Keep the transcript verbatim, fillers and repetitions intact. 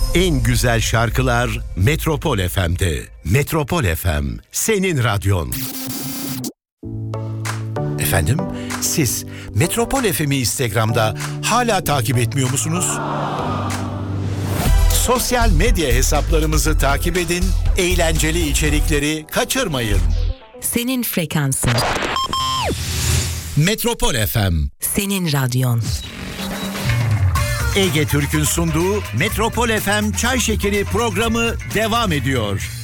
En güzel şarkılar Metropol F M'de. Metropol F M, senin radyon. Efendim, siz Metropol F M'i Instagram'da hala takip etmiyor musunuz? Sosyal medya hesaplarımızı takip edin, eğlenceli içerikleri kaçırmayın. Senin frekansın. Metropol F M, senin radyon. Ege Türk'ün sunduğu Metropol F M Çay Şekeri programı devam ediyor.